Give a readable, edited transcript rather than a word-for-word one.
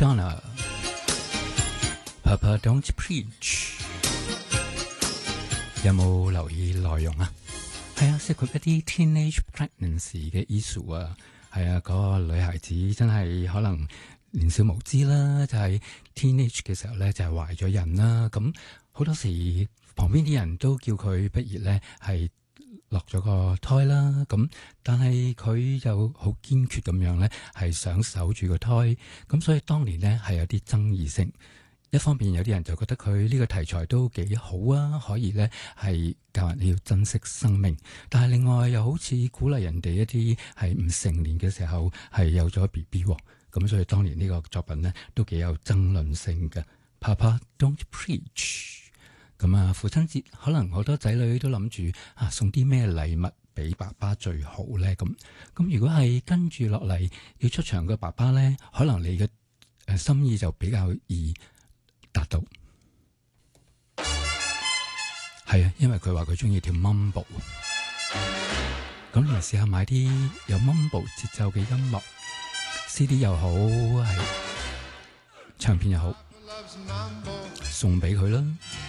Madonna，Papa Don't Preach， 有冇留意內容啊？係啊，涉及一啲 teenage pregnancy 嘅 issue 啊，係啊，嗰個女孩子真係可能年少無知啦，就係 teenage 嘅時候咧就係懷咗孕啦，咁好多時旁邊啲人都叫佢不如咧係落咗個胎啦，咁但係佢就好堅決咁樣咧係想守住個胎，咁所以當年咧係有啲爭議性。一方面有啲人就覺得佢呢個題材都幾好啊，可以咧係教人要珍惜生命，但係另外又好似鼓勵人哋一啲係唔成年嘅時候係有咗 BB 喎，咁所以當年呢個作品咧都幾有爭論性嘅。Papa Don't Preach。咁啊，父親節可能好多仔女都諗住送啲咩禮物俾爸爸最好咧？咁如果係跟住落嚟要出場嘅爸爸咧，可能你嘅心意就比較易達到。係啊，因為佢話佢中意跳 Mambo， 咁你試下買啲有 Mambo 節奏嘅音樂 CD 又好，係唱片又好，送俾佢啦。